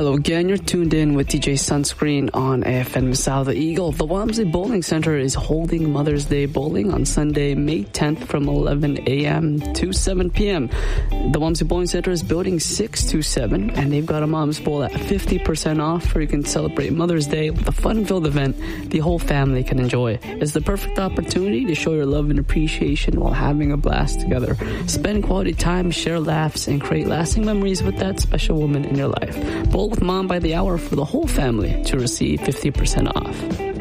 Hello again, you're tuned in with DJ Sunscreen on AFN Misal the Eagle. The Walmsley Bowling Center is holding Mother's Day Bowling on Sunday, May 10th from 11 a.m. to 7 p.m. The Walmsley Bowling Center is building 627, and they've got a Mom's Bowl at 50% off, where you can celebrate Mother's Day with a fun-filled event the whole family can enjoy. It's the perfect opportunity to show your love and appreciation while having a blast together. Spend quality time, share laughs, and create lasting memories with that special woman in your life. Bowl with Mom by the hour for the whole family to receive 50% off.